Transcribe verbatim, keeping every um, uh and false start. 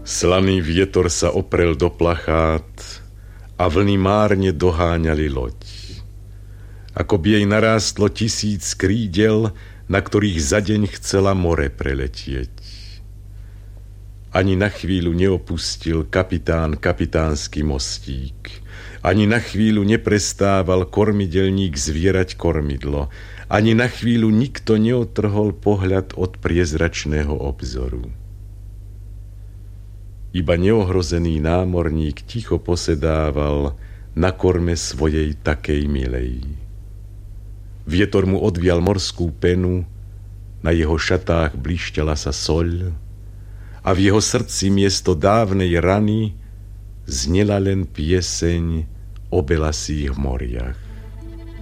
Slaný vietor sa oprel do plachát a vlny márne doháňali loď. Ako by jej narástlo tisíc krídel, na ktorých za deň chcela more preletieť. Ani na chvíľu neopustil kapitán kapitánsky mostík. Ani na chvíľu neprestával kormidelník zvierať kormidlo. Ani na chvíľu nikto neotrhol pohľad od priezračného obzoru. Iba neohrozený námorník ticho posedával na korme svojej takej milej. Vietor mu odvial morskú penu, na jeho šatách blišťala sa soľ a v jeho srdci miesto dávnej rany znela len pieseň o belasých moriach.